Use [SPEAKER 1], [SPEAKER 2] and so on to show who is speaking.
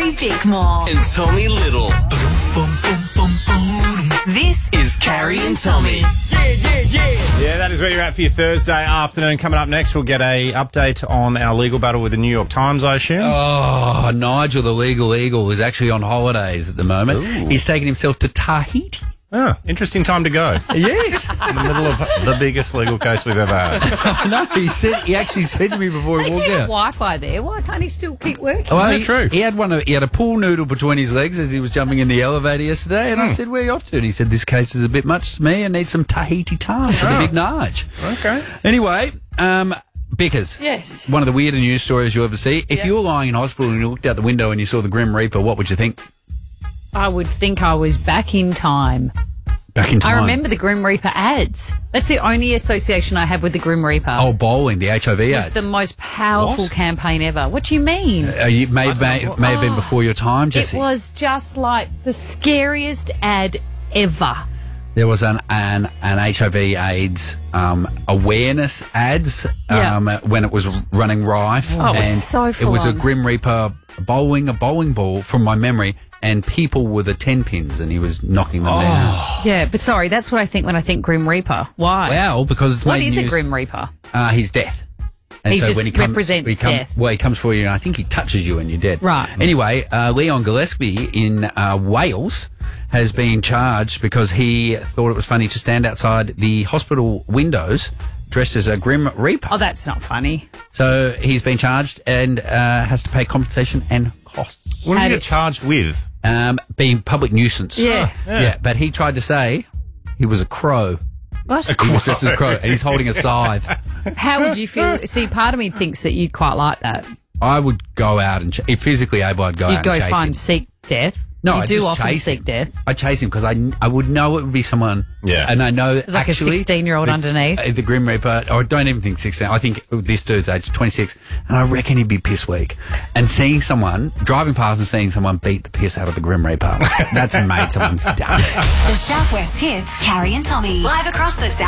[SPEAKER 1] Carrie Bickmore
[SPEAKER 2] and Tommy Little.
[SPEAKER 1] This is Carrie and Tommy.
[SPEAKER 3] Yeah, that is where you're at for your Thursday afternoon. Coming up next, we'll get a update on our legal battle with the New York Times, I assume.
[SPEAKER 4] Oh, Nigel the Legal Eagle is actually on holidays at the moment.
[SPEAKER 3] Ooh.
[SPEAKER 4] He's taking himself to Tahiti.
[SPEAKER 3] Oh, interesting time to go.
[SPEAKER 4] Yes.
[SPEAKER 3] In the middle of the biggest legal case we've ever had.
[SPEAKER 4] No, he actually said to me before he
[SPEAKER 5] They
[SPEAKER 4] walked
[SPEAKER 5] do have
[SPEAKER 4] out.
[SPEAKER 5] Wi-Fi there. Why can't he still keep working?
[SPEAKER 4] Well,
[SPEAKER 3] Is that true?
[SPEAKER 4] He had a pool noodle between his legs as he was jumping in the elevator yesterday, and I said, "Where are you off to?" And he said, "This case is a bit much to me. I need some Tahiti time for the big Nige."
[SPEAKER 3] Okay.
[SPEAKER 4] Anyway, Bickers.
[SPEAKER 5] Yes.
[SPEAKER 4] One of the weirder news stories you'll ever see. If you were lying in hospital and you looked out the window and you saw the Grim Reaper, what would you think?
[SPEAKER 5] I would think I was back in time.
[SPEAKER 4] Back in time.
[SPEAKER 5] I remember the Grim Reaper ads. That's the only association I have with the Grim Reaper.
[SPEAKER 4] Oh, bowling, the HIV
[SPEAKER 5] It's
[SPEAKER 4] ads.
[SPEAKER 5] the most powerful campaign ever. What do you mean?
[SPEAKER 4] You may have been before your time, Jesse.
[SPEAKER 5] It was just like the scariest ad ever.
[SPEAKER 4] There was an HIV/AIDS awareness ads when it was running rife.
[SPEAKER 5] Oh, it was
[SPEAKER 4] and
[SPEAKER 5] so
[SPEAKER 4] it was a
[SPEAKER 5] full-on.
[SPEAKER 4] Grim Reaper bowling a bowling ball from my memory, and people with the 10 pins, and he was knocking them down.
[SPEAKER 5] Yeah, but sorry, that's what I think when I think Grim Reaper. Why?
[SPEAKER 4] Well, because it's
[SPEAKER 5] What
[SPEAKER 4] made
[SPEAKER 5] is a
[SPEAKER 4] news.
[SPEAKER 5] Grim Reaper?
[SPEAKER 4] He's death. And
[SPEAKER 5] He just represents death.
[SPEAKER 4] Well, he comes for you, and I think he touches you, and you're dead.
[SPEAKER 5] Right.
[SPEAKER 4] Anyway, Leon Gillespie in Wales has been charged because he thought it was funny to stand outside the hospital windows dressed as a Grim Reaper.
[SPEAKER 5] Oh, that's not funny.
[SPEAKER 4] So he's been charged and has to pay compensation and costs.
[SPEAKER 3] What did
[SPEAKER 5] How
[SPEAKER 3] you
[SPEAKER 5] do-
[SPEAKER 3] get charged with?
[SPEAKER 4] Being public nuisance.
[SPEAKER 5] Yeah.
[SPEAKER 4] Yeah, but he tried to say he was a crow.
[SPEAKER 5] What?
[SPEAKER 4] He was dressed as a crow, and he's holding a scythe.
[SPEAKER 5] How would you feel? See, part of me thinks that you'd quite like that.
[SPEAKER 4] I would go out and if physically able, I'd go
[SPEAKER 5] You'd
[SPEAKER 4] out
[SPEAKER 5] go
[SPEAKER 4] and chase
[SPEAKER 5] find
[SPEAKER 4] him.
[SPEAKER 5] seek death.
[SPEAKER 4] No,
[SPEAKER 5] you
[SPEAKER 4] I'd
[SPEAKER 5] do
[SPEAKER 4] just
[SPEAKER 5] often
[SPEAKER 4] chase
[SPEAKER 5] seek
[SPEAKER 4] him.
[SPEAKER 5] death.
[SPEAKER 4] I'd chase him because I would know it would be someone.
[SPEAKER 3] Yeah.
[SPEAKER 4] And I know
[SPEAKER 5] It's like a
[SPEAKER 4] actually
[SPEAKER 5] 16-year-old
[SPEAKER 4] the-
[SPEAKER 5] underneath.
[SPEAKER 4] The Grim Reaper. I don't even think 16. I think this dude's age 26, and I reckon he'd be piss weak. And seeing someone driving past and seeing someone beat the piss out of the Grim Reaper, that's made someone's day.
[SPEAKER 1] The Southwest Hits, Carrie and Tommy. Live across the South.